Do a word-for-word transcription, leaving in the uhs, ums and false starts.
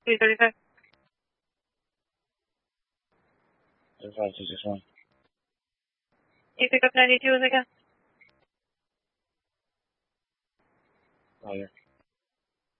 three thirty-five. thirty-five, two sixty-one. You pick up ninety-two as I can. Oh, yeah.